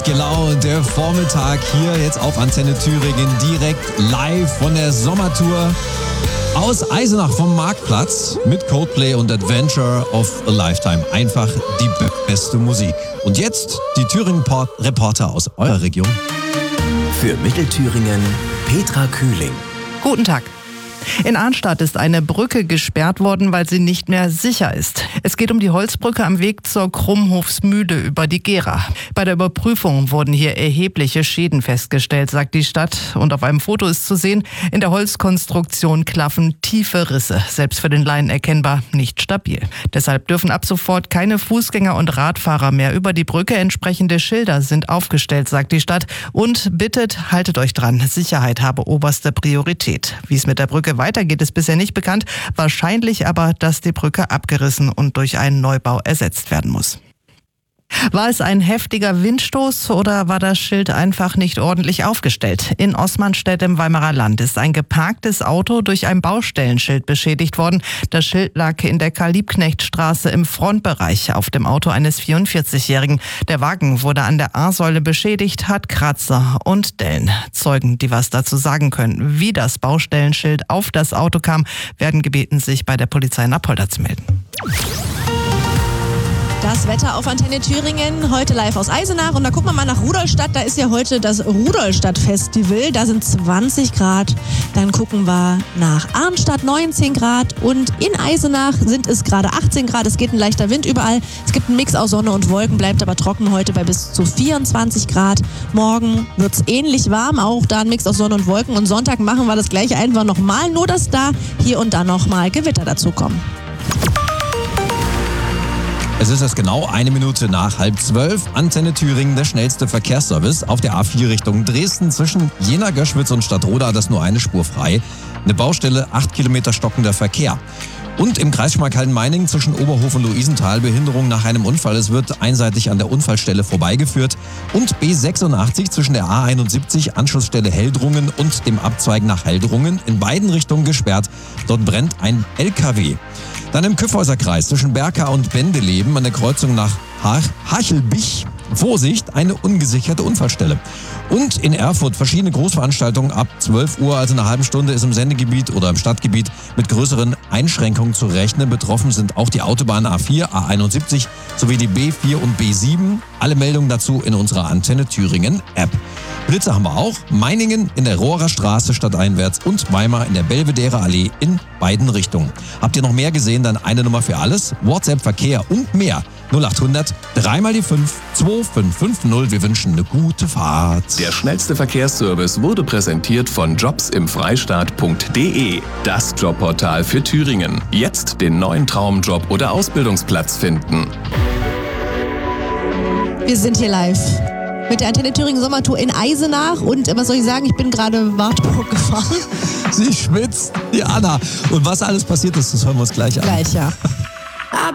gut gelaunt. Der Vormittag hier jetzt auf Antenne Thüringen direkt live von der Sommertour aus Eisenach vom Marktplatz mit Coldplay und Adventure of a Lifetime. Einfach die beste Musik. Und jetzt die Thüringen-Reporter aus eurer Region. Für Mittelthüringen Petra Kühling. Guten Tag. In Arnstadt ist eine Brücke gesperrt worden, weil sie nicht mehr sicher ist. Es geht um die Holzbrücke am Weg zur Krummhofsmühle über die Gera. Bei der Überprüfung wurden hier erhebliche Schäden festgestellt, sagt die Stadt. Und auf einem Foto ist zu sehen, in der Holzkonstruktion klaffen tiefe Risse. Selbst für den Laien erkennbar nicht stabil. Deshalb dürfen ab sofort keine Fußgänger und Radfahrer mehr über die Brücke. Entsprechende Schilder sind aufgestellt, sagt die Stadt. Und bittet, haltet euch dran. Sicherheit habe oberste Priorität. Wie es mit der Brücke weitergeht, ist bisher nicht bekannt. Wahrscheinlich aber, dass die Brücke abgerissen und durch einen Neubau ersetzt werden muss. War es ein heftiger Windstoß oder war das Schild einfach nicht ordentlich aufgestellt? In Oßmannstedt im Weimarer Land ist ein geparktes Auto durch ein Baustellenschild beschädigt worden. Das Schild lag in der Karl-Liebknecht-Straße im Frontbereich auf dem Auto eines 44-Jährigen. Der Wagen wurde an der A-Säule beschädigt, hat Kratzer und Dellen. Zeugen, die was dazu sagen können, wie das Baustellenschild auf das Auto kam, werden gebeten, sich bei der Polizei in Apolda zu melden. Das Wetter auf Antenne Thüringen, heute live aus Eisenach. Und da gucken wir mal nach Rudolstadt. Da ist ja heute das Rudolstadt-Festival. Da sind 20 Grad. Dann gucken wir nach Arnstadt, 19 Grad. Und in Eisenach sind es gerade 18 Grad. Es geht ein leichter Wind überall. Es gibt einen Mix aus Sonne und Wolken, bleibt aber trocken heute bei bis zu 24 Grad. Morgen wird es ähnlich warm, auch da ein Mix aus Sonne und Wolken. Und Sonntag machen wir das gleiche einfach nochmal, nur dass da hier und da nochmal Gewitter dazukommen. Es ist erst genau 1 Minute nach 11:30. Antenne Thüringen, der schnellste Verkehrsservice auf der A4 Richtung Dresden zwischen Jena, Göschwitz und Stadtroda. Das nur eine Spur frei. Eine Baustelle, 8 Kilometer stockender Verkehr. Und im Kreis Schmalkalden-Meiningen zwischen Oberhof und Luisenthal Behinderung nach einem Unfall. Es wird einseitig an der Unfallstelle vorbeigeführt. Und B86 zwischen der A71 Anschlussstelle Heldrungen und dem Abzweig nach Heldrungen in beiden Richtungen gesperrt. Dort brennt ein LKW. Dann im Kyffhäuser Kreis zwischen Berka und Bendeleben an der Kreuzung nach Hachelbich. Vorsicht, eine ungesicherte Unfallstelle. Und in Erfurt verschiedene Großveranstaltungen ab 12 Uhr, also eine halbe Stunde, ist im Sendegebiet oder im Stadtgebiet mit größeren Einschränkungen zu rechnen. Betroffen sind auch die Autobahn A4, A71 sowie die B4 und B7. Alle Meldungen dazu in unserer Antenne Thüringen App. Blitze haben wir auch. Meiningen in der Rohrer Straße stadteinwärts und Weimar in der Belvedere Allee in beiden Richtungen. Habt ihr noch mehr gesehen, dann eine Nummer für alles. WhatsApp, Verkehr und mehr. 0800 3 die 5 2550. Wir wünschen eine gute Fahrt. Der schnellste Verkehrsservice wurde präsentiert von jobsimfreistaat.de. Das Jobportal für Thüringen. Jetzt den neuen Traumjob oder Ausbildungsplatz finden. Wir sind hier live mit der Antenne Thüringen Sommertour in Eisenach. Und was soll ich sagen, ich bin gerade Wartburg gefahren. Sie schwitzt, die Anna. Und was alles passiert ist, das hören wir uns gleich an. Gleich, ja.